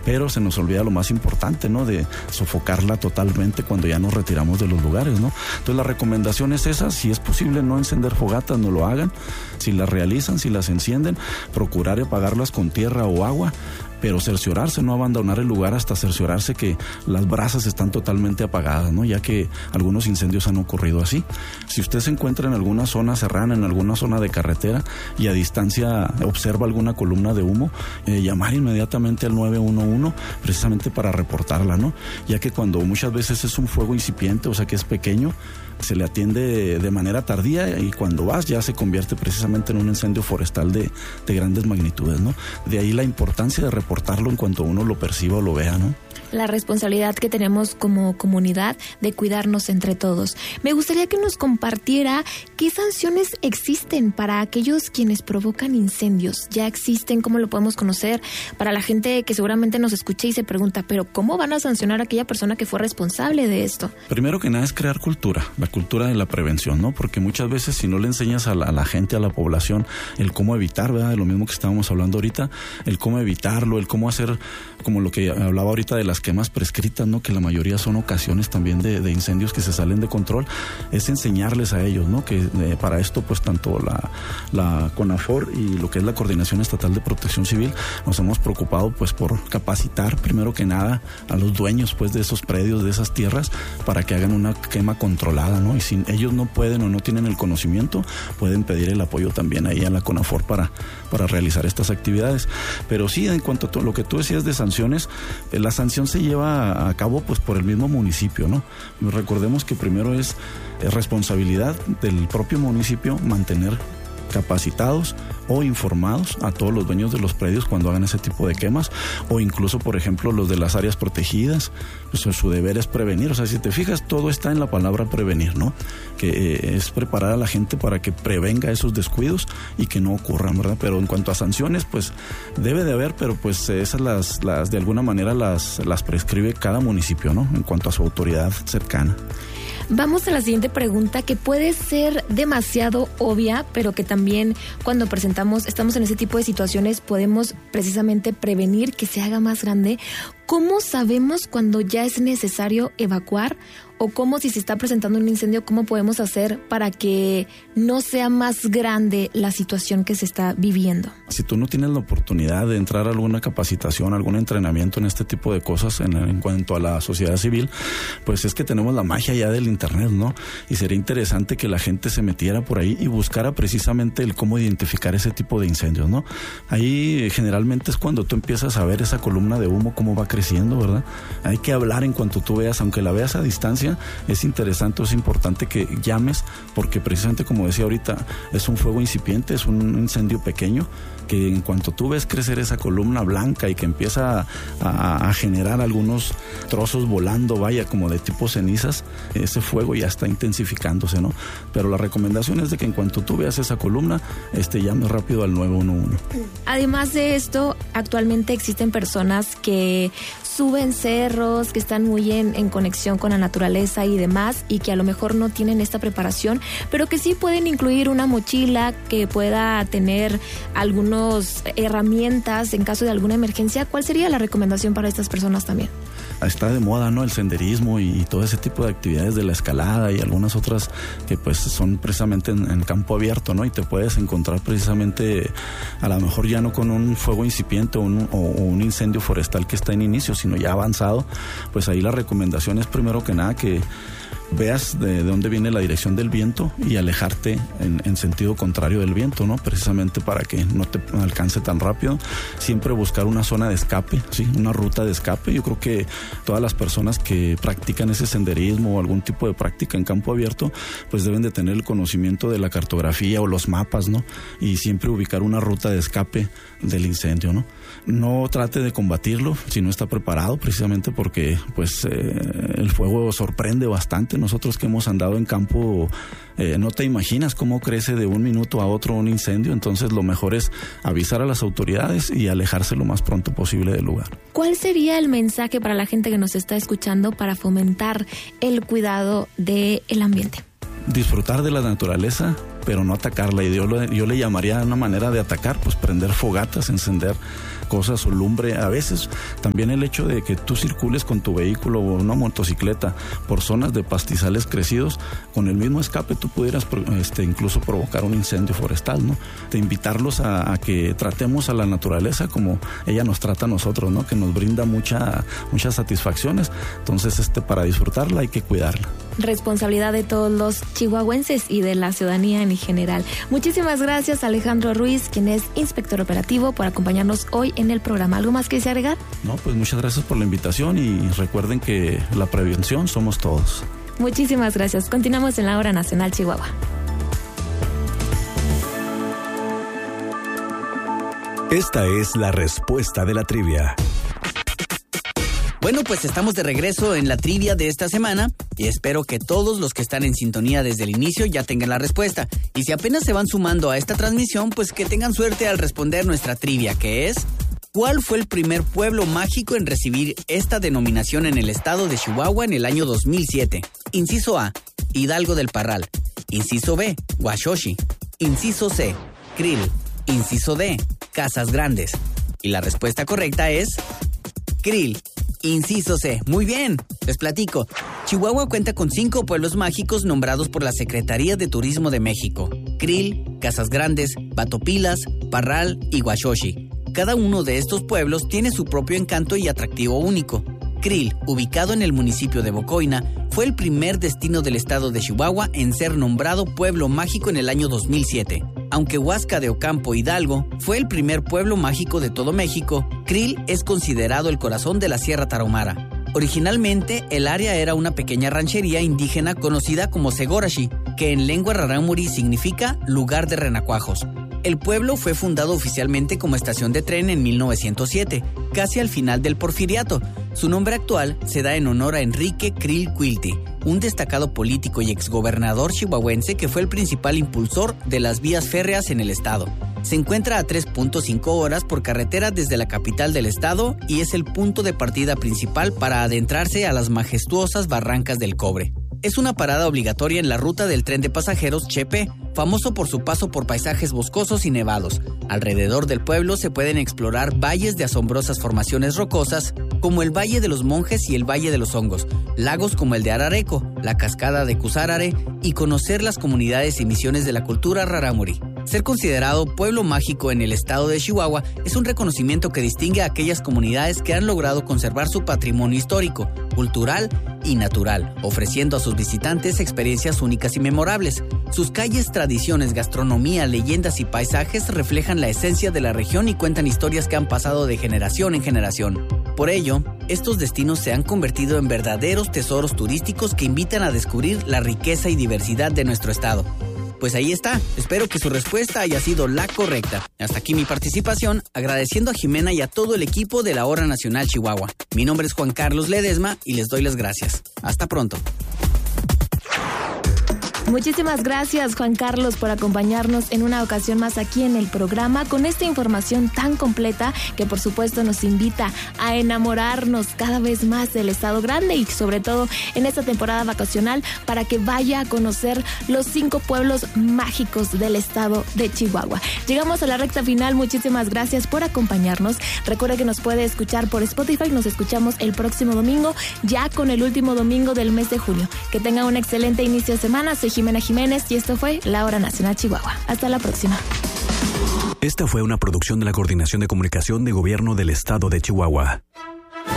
pero se nos olvida lo más importante, ¿no? De sofocarla totalmente cuando ya nos retiramos de los lugares, ¿no? Entonces la recomendación es esa: si es posible no encender fogatas, no lo hagan. Si las realizan, si las encienden, procurar apagarlas con tierra o agua, pero cerciorarse, no abandonar el lugar hasta cerciorarse que las brasas están totalmente apagadas, ¿no? Ya que algunos incendios han ocurrido así. Si usted se encuentra en alguna zona serrana, en alguna zona de carretera y a distancia observa alguna columna de humo, llamar inmediatamente al 911 precisamente para reportarla, ¿no? Ya que cuando muchas veces es un fuego incipiente, o sea que es pequeño, se le atiende de manera tardía y cuando vas ya se convierte precisamente en un incendio forestal de grandes magnitudes, ¿no? De ahí la importancia de reportarlo en cuanto uno lo perciba o lo vea, ¿no? La responsabilidad que tenemos como comunidad de cuidarnos entre todos. Me gustaría que nos compartiera qué sanciones existen para aquellos quienes provocan incendios. ¿Ya existen? ¿Cómo lo podemos conocer? Para la gente que seguramente nos escuche y se pregunta, ¿pero cómo van a sancionar a aquella persona que fue responsable de esto? Primero que nada es crear cultura, la cultura de la prevención, ¿no? Porque muchas veces si no le enseñas a la gente, a la población, el cómo evitar, ¿verdad? Lo mismo que estábamos hablando ahorita, el cómo evitarlo, el cómo hacer, como lo que hablaba ahorita de las quemas prescritas, ¿no? Que la mayoría son ocasiones también de incendios que se salen de control, es enseñarles a ellos, ¿no? Que para esto pues tanto la CONAFOR y lo que es la Coordinación Estatal de Protección Civil nos hemos preocupado pues por capacitar primero que nada a los dueños pues de esos predios, de esas tierras, para que hagan una quema controlada, ¿no? Y si ellos no pueden o no tienen el conocimiento, pueden pedir el apoyo también ahí a la CONAFOR para realizar estas actividades. Pero sí, en cuanto a lo que tú decías de sanciones, la sanción se lleva a cabo pues por el mismo municipio, ¿no? Recordemos que primero es responsabilidad del propio municipio mantener capacitados o informados a todos los dueños de los predios cuando hagan ese tipo de quemas, o incluso, por ejemplo, los de las áreas protegidas, pues su deber es prevenir. O sea, si te fijas, todo está en la palabra prevenir, ¿no? Que es preparar a la gente para que prevenga esos descuidos y que no ocurran, ¿verdad? Pero en cuanto a sanciones, pues debe de haber, pero pues esas las de alguna manera las prescribe cada municipio, ¿no? En cuanto a su autoridad cercana. Vamos a la siguiente pregunta, que puede ser demasiado obvia, pero que también cuando estamos en ese tipo de situaciones, podemos precisamente prevenir que se haga más grande. ¿Cómo sabemos cuando ya es necesario evacuar? O cómo, si se está presentando un incendio, cómo podemos hacer para que no sea más grande la situación que se está viviendo? Si tú no tienes la oportunidad de entrar a alguna capacitación, algún entrenamiento en este tipo de cosas en cuanto a la sociedad civil, pues es que tenemos la magia ya del internet, ¿no? Y sería interesante que la gente se metiera por ahí y buscara precisamente el cómo identificar ese tipo de incendios, ¿no? Ahí generalmente es cuando tú empiezas a ver esa columna de humo, cómo va creciendo, ¿verdad? Hay que hablar en cuanto tú veas, aunque la veas a distancia. Es interesante, es importante que llames, porque precisamente como decía ahorita, es un fuego incipiente, es un incendio pequeño, que en cuanto tú ves crecer esa columna blanca y que empieza a generar algunos trozos volando, vaya, como de tipo cenizas, ese fuego ya está intensificándose, ¿no? Pero la recomendación es de que en cuanto tú veas esa columna, llames rápido al 911. Además de esto, actualmente existen personas que suben cerros, que están muy en conexión con la naturaleza y demás, y que a lo mejor no tienen esta preparación, pero que sí pueden incluir una mochila que pueda tener algunas herramientas en caso de alguna emergencia. ¿Cuál sería la recomendación para estas personas también? Está de moda, ¿no? El senderismo y todo ese tipo de actividades de la escalada y algunas otras que pues son precisamente en campo abierto, ¿no? Y te puedes encontrar precisamente, a lo mejor ya no con un fuego incipiente o un incendio forestal que está en inicio, sino ya avanzado. Pues ahí la recomendación es primero que nada que veas de dónde viene la dirección del viento y alejarte en sentido contrario del viento, ¿no? Precisamente para que no te alcance tan rápido. Siempre buscar una zona de escape, ¿sí? Una ruta de escape. Yo creo que todas las personas que practican ese senderismo o algún tipo de práctica en campo abierto, pues deben de tener el conocimiento de la cartografía o los mapas, ¿no? Y siempre ubicar una ruta de escape del incendio, ¿no? No trate de combatirlo si no está preparado, precisamente porque pues el fuego sorprende bastante. Nosotros que hemos andado en campo, no te imaginas cómo crece de un minuto a otro un incendio. Entonces lo mejor es avisar a las autoridades y alejarse lo más pronto posible del lugar. ¿Cuál sería el mensaje para la gente que nos está escuchando para fomentar el cuidado del ambiente? Disfrutar de la naturaleza, pero no atacarla. Y yo le llamaría una manera de atacar, pues prender fogatas, encender cosas o lumbre. A veces también el hecho de que tú circules con tu vehículo o una motocicleta por zonas de pastizales crecidos, con el mismo escape tú pudieras incluso provocar un incendio forestal, ¿no? De invitarlos a que tratemos a la naturaleza como ella nos trata a nosotros, ¿no? Que nos brinda muchas satisfacciones. Entonces, para disfrutarla hay que cuidarla. Responsabilidad de todos los chihuahuenses y de la ciudadanía en general. Muchísimas gracias, Alejandro Ruiz, quien es inspector operativo, por acompañarnos hoy en el programa. ¿Algo más que desea agregar? No, pues muchas gracias por la invitación y recuerden que la prevención somos todos. Muchísimas gracias. Continuamos en la Hora Nacional Chihuahua. Esta es la respuesta de la trivia. Bueno, pues estamos de regreso en la trivia de esta semana y espero que todos los que están en sintonía desde el inicio ya tengan la respuesta. Y si apenas se van sumando a esta transmisión, pues que tengan suerte al responder nuestra trivia, que es: ¿cuál fue el primer pueblo mágico en recibir esta denominación en el estado de Chihuahua en el año 2007? Inciso A, Hidalgo del Parral. Inciso B, Huachochi. Inciso C, Krill. Inciso D, Casas Grandes. Y la respuesta correcta es Krill. Inciso C. Muy bien, les platico. Chihuahua cuenta con 5 pueblos mágicos nombrados por la Secretaría de Turismo de México: Krill, Casas Grandes, Batopilas, Parral y Huachochi. Cada uno de estos pueblos tiene su propio encanto y atractivo único. Krill, ubicado en el municipio de Bocoina, fue el primer destino del estado de Chihuahua en ser nombrado pueblo mágico en el año 2007. Aunque Huasca de Ocampo, Hidalgo, fue el primer pueblo mágico de todo México, Krill es considerado el corazón de la Sierra Tarahumara. Originalmente, el área era una pequeña ranchería indígena conocida como Segorashi, que en lengua rarámuri significa lugar de renacuajos. El pueblo fue fundado oficialmente como estación de tren en 1907, casi al final del Porfiriato. Su nombre actual se da en honor a Enrique Krill Quilty, un destacado político y exgobernador chihuahuense que fue el principal impulsor de las vías férreas en el estado. Se encuentra a 3.5 horas por carretera desde la capital del estado y es el punto de partida principal para adentrarse a las majestuosas Barrancas del Cobre. Es una parada obligatoria en la ruta del tren de pasajeros Chepe, famoso por su paso por paisajes boscosos y nevados. Alrededor del pueblo se pueden explorar valles de asombrosas formaciones rocosas, como el Valle de los Monjes y el Valle de los Hongos, lagos como el de Arareco, la cascada de Cusárare y conocer las comunidades y misiones de la cultura rarámuri. Ser considerado pueblo mágico en el estado de Chihuahua es un reconocimiento que distingue a aquellas comunidades que han logrado conservar su patrimonio histórico, cultural y natural, ofreciendo a sus visitantes experiencias únicas y memorables. Sus calles, tradiciones, gastronomía, leyendas y paisajes reflejan la esencia de la región y cuentan historias que han pasado de generación en generación. Por ello, estos destinos se han convertido en verdaderos tesoros turísticos que invitan a descubrir la riqueza y diversidad de nuestro estado. Pues ahí está, espero que su respuesta haya sido la correcta. Hasta aquí mi participación, agradeciendo a Jimena y a todo el equipo de la Hora Nacional Chihuahua. Mi nombre es Juan Carlos Ledesma y les doy las gracias. Hasta pronto. Muchísimas gracias, Juan Carlos, por acompañarnos en una ocasión más aquí en el programa con esta información tan completa que por supuesto nos invita a enamorarnos cada vez más del Estado Grande y sobre todo en esta temporada vacacional para que vaya a conocer los 5 pueblos mágicos del estado de Chihuahua. Llegamos a la recta final, muchísimas gracias por acompañarnos. Recuerda que nos puede escuchar por Spotify, nos escuchamos el próximo domingo, ya con el último domingo del mes de junio. Que tenga un excelente inicio de semana. Soy Jimena Jiménez y esto fue La Hora Nacional Chihuahua. Hasta la próxima. Esta fue una producción de la Coordinación de Comunicación de Gobierno del Estado de Chihuahua.